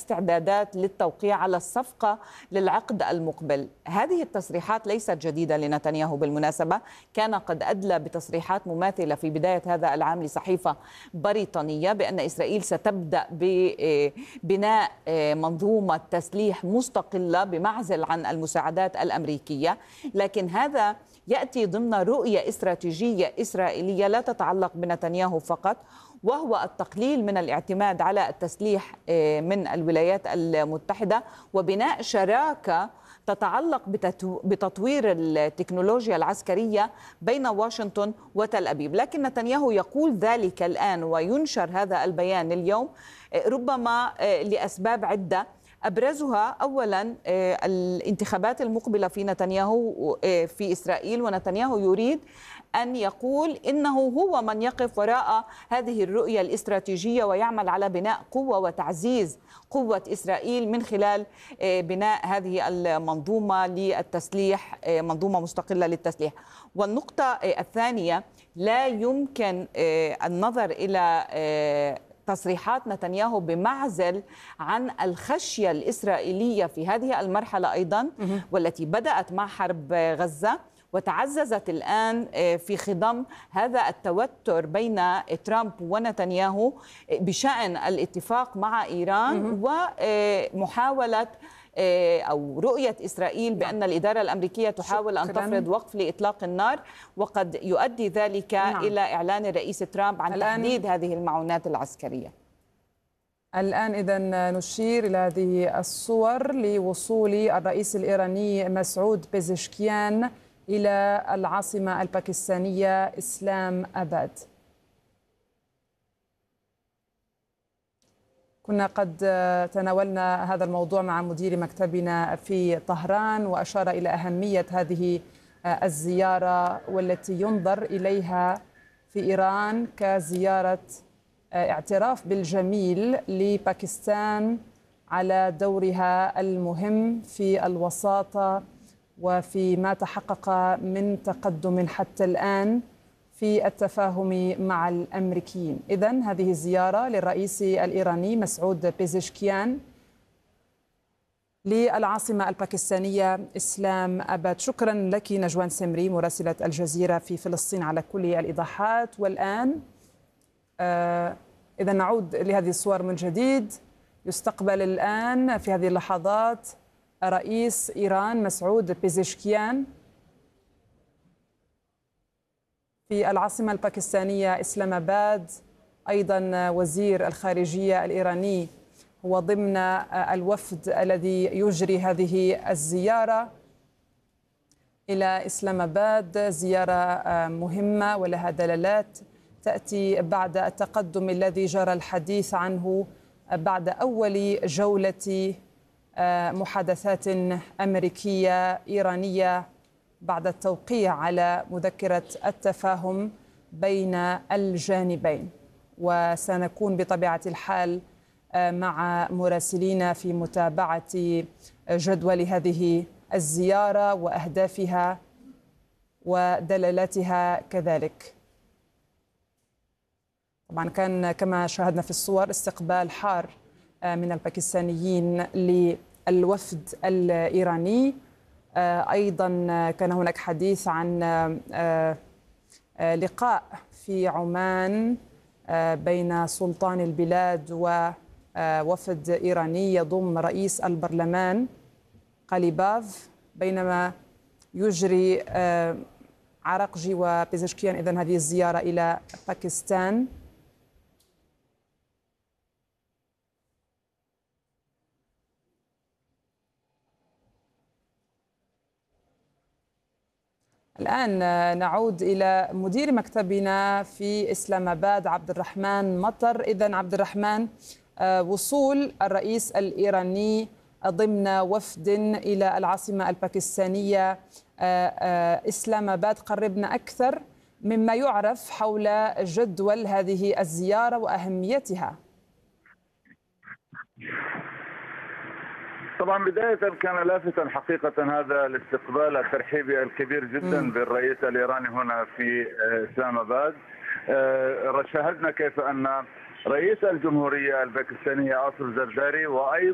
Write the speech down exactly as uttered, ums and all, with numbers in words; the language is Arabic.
الاستعدادات للتوقيع على الصفقة للعقد المقبل. هذه التصريحات ليست جديدة لنتنياهو بالمناسبة، كان قد أدلى بتصريحات مماثلة في بداية هذا العام لصحيفة بريطانية بأن إسرائيل ستبدأ ببناء منظومة تسليح مستقلة بمعزل عن المساعدات الأمريكية، لكن هذا يأتي ضمن رؤية استراتيجية إسرائيلية لا تتعلق بنتنياهو فقط، وهو التقليل من الاعتماد على التسليح من الولايات المتحدة وبناء شراكة تتعلق بتطوير التكنولوجيا العسكرية بين واشنطن وتل أبيب. لكن نتنياهو يقول ذلك الآن وينشر هذا البيان اليوم ربما لأسباب عدة، أبرزها أولا الانتخابات المقبلة في نتنياهو في إسرائيل، ونتنياهو يريد أن يقول إنه هو من يقف وراء هذه الرؤية الاستراتيجية ويعمل على بناء قوة وتعزيز قوة إسرائيل من خلال بناء هذه المنظومة للتسليح، منظومة مستقلة للتسليح. والنقطة الثانية، لا يمكن النظر إلى تصريحات نتنياهو بمعزل عن الخشية الإسرائيلية في هذه المرحلة أيضا، والتي بدأت مع حرب غزة وتعززت الآن في خضم هذا التوتر بين ترامب ونتنياهو بشأن الاتفاق مع إيران ومحاولة أو رؤية إسرائيل بأن الإدارة الأمريكية تحاول أن تفرض وقف لإطلاق النار، وقد يؤدي ذلك نعم. إلى إعلان الرئيس ترامب عن تحديد هذه المعونات العسكرية. الآن إذن نشير إلى هذه الصور لوصول الرئيس الإيراني مسعود بيزشكيان إلى العاصمة الباكستانية إسلام آباد. كنا قد تناولنا هذا الموضوع مع مدير مكتبنا في طهران، وأشار إلى أهمية هذه الزيارة والتي ينظر إليها في إيران كزيارة اعتراف بالجميل لباكستان على دورها المهم في الوساطة وفي ما تحقق من تقدم حتى الآن في التفاهم مع الأمريكيين. إذن هذه الزيارة للرئيس الإيراني مسعود بيزشكيان للعاصمة الباكستانية إسلام آباد. شكرا لك نجوان سمري مراسلة الجزيرة في فلسطين على كل الإيضاحات. والآن آه إذا نعود لهذه الصور من جديد. يستقبل الآن في هذه اللحظات رئيس إيران مسعود بيزشكيان في العاصمة الباكستانية إسلام آباد. أيضا وزير الخارجية الإيراني هو ضمن الوفد الذي يجري هذه الزيارة إلى إسلام آباد، زيارة مهمة ولها دلالات تأتي بعد التقدم الذي جرى الحديث عنه بعد أول جولة محادثات أمريكية إيرانية بعد التوقيع على مذكرة التفاهم بين الجانبين. وسنكون بطبيعة الحال مع مراسلين في متابعة جدول هذه الزيارة وأهدافها ودلالاتها كذلك. طبعا كان كما شاهدنا في الصور استقبال حار من الباكستانيين للوفد الإيراني. أيضا كان هناك حديث عن لقاء في عمان بين سلطان البلاد ووفد إيراني يضم رئيس البرلمان قليباف، بينما يجري عراقجي وبيزشكيان إذن هذه الزيارة إلى باكستان. الآن نعود إلى مدير مكتبنا في إسلام آباد عبد الرحمن مطر. إذن عبد الرحمن، وصول الرئيس الإيراني ضمن وفد إلى العاصمة الباكستانية إسلام آباد، قربنا أكثر مما يعرف حول جدول هذه الزيارة وأهميتها. طبعا بداية كان لافتا حقيقة هذا الاستقبال الترحيبي الكبير جدا م. بالرئيس الإيراني هنا في إسلام آباد. شاهدنا كيف أن رئيس الجمهورية الباكستانية آصف زرداري وأيضا